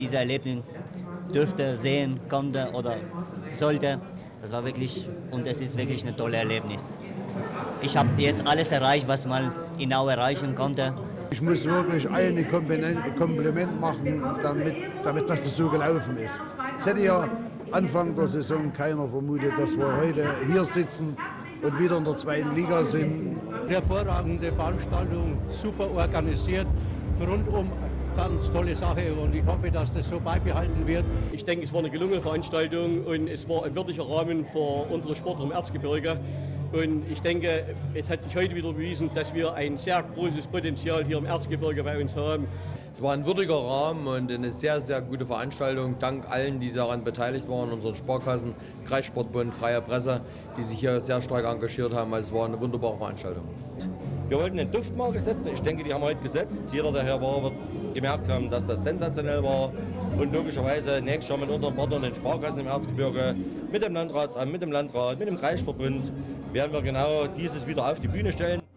Dieses Erlebnis dürfte, sehen, konnte oder sollte. Das war wirklich, und es ist wirklich ein tolles Erlebnis. Ich habe jetzt alles erreicht, was man genau erreichen konnte. Ich muss wirklich allen ein Kompliment machen, damit das so gelaufen ist. Es hätte ja Anfang der Saison keiner vermutet, dass wir heute hier sitzen und wieder in der zweiten Liga sind. Hervorragende Veranstaltung, super organisiert, rundum ganz tolle Sache und ich hoffe, dass das so beibehalten wird. Ich denke, es war eine gelungene Veranstaltung und es war ein würdiger Rahmen für unsere Sportler im Erzgebirge. Und ich denke, es hat sich heute wieder bewiesen, dass wir ein sehr großes Potenzial hier im Erzgebirge bei uns haben. Es war ein würdiger Rahmen und eine sehr, sehr gute Veranstaltung. Dank allen, die daran beteiligt waren, unseren Sparkassen, Kreissportbund, Freie Presse, die sich hier sehr stark engagiert haben. Also es war eine wunderbare Veranstaltung. Wir wollten eine Duftmarke setzen. Ich denke, die haben wir heute gesetzt. Jeder, der hier war, wird gemerkt haben, dass das sensationell war. Und logischerweise nächstes Jahr mit unseren Partnern, den Sparkassen im Erzgebirge, mit dem Landratsamt, mit dem Landrat, mit dem Kreissportbund, werden wir genau dieses wieder auf die Bühne stellen.